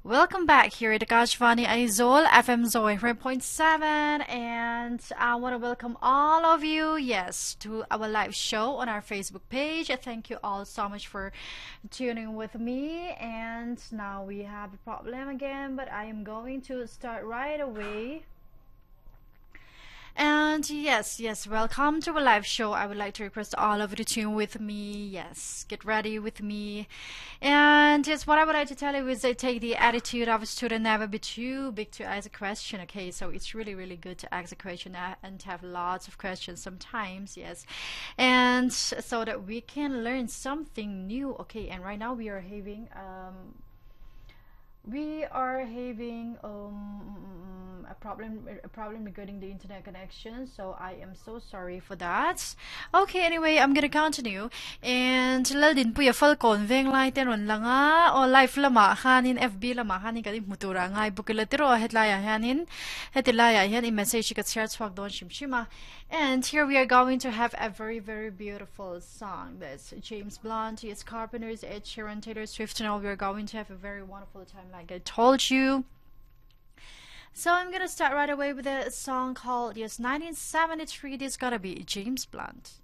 Welcome back here at Akashvani Aizol FM Zoe 3.7, and I want to welcome all of you, yes, to our live show on our Facebook page. Thank you all so much for tuning with me. And now we have a problem again, but I am going to start right away. And yes, welcome to a live show. I would like to request all of you to tune with me. Yes, get ready with me. And yes, what I would like to tell you is I take the attitude of a student, never be too big to ask a question. Okay, so it's really good to ask a question and to have lots of questions sometimes. Yes, and so that we can learn something new. Okay, and right now we are having a problem regarding the internet connection, so I am so sorry for that. Okay, anyway, I'm gonna continue. And lal din puya fal kon veng lai teron langa o live lama hanin FB lama hanin kadi mutura ngai bukila tiro hetlaya hanin hetlaya han in message ka share swag don shimshima. And here we are going to have a very beautiful song. That's James Blunt, it's Carpenters, Ed Sheeran, Taylor Swift, and all. We are going to have a very wonderful time, like I told you. So I'm gonna start right away with a song called 1973. This gotta be James Blunt.